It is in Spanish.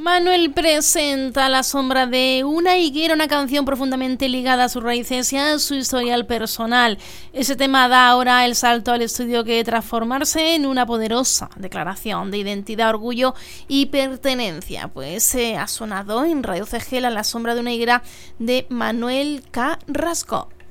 Manuel presenta La sombra de una higuera, una canción profundamente ligada a sus raíces y a su historial personal. Ese tema da ahora el salto al estudio que transformarse en una poderosa declaración de identidad, orgullo y pertenencia. Pues ha sonado en Radio CG La sombra de una higuera de Manuel Carrasco.